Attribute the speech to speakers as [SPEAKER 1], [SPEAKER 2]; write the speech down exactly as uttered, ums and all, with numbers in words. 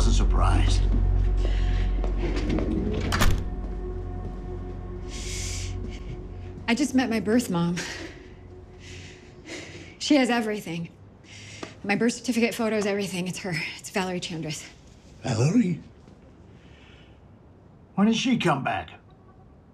[SPEAKER 1] wasn't surprised.
[SPEAKER 2] I just met my birth mom. She has everything. My birth certificate, photos, everything. It's her. It's Valerie Chandris.
[SPEAKER 1] Valerie? When did she come back?